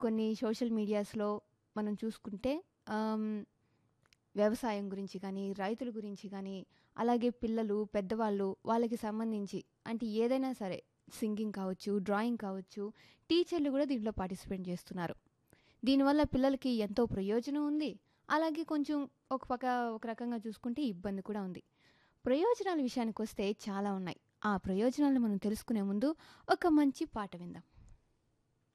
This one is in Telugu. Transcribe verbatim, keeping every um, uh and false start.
కొన్ని సోషల్ మీడియాస్‌లో మనం చూసుకుంటే ఆహ్, వ్యవసాయం గురించి గానీ, రైతుల గురించి గానీ, అలాగే పిల్లలు, పెద్దవాళ్ళు వాళ్ళకి సంబంధించి అంటే ఏదైనా సరే సింగింగ్ కావచ్చు, డ్రాయింగ్ కావచ్చు, టీచర్లు గూడా దీంట్లో పార్టిసిపేట్ చేస్తున్నారు. దీనివల్ల పిల్లలకి ఎంతో ప్రయోజనం ఉంది. అలాగే కొంచెం ఒక పక్క ఒక రకంగా చూసుకుంటే ఇబ్బంది కూడా ఉంది. ప్రయోజనాల విషయానికొస్తే చాలా ఉన్నాయి. ఆ ప్రయోజనాలను మనం తెలుసుకునే ముందు ఒక మంచి పాట విందాం.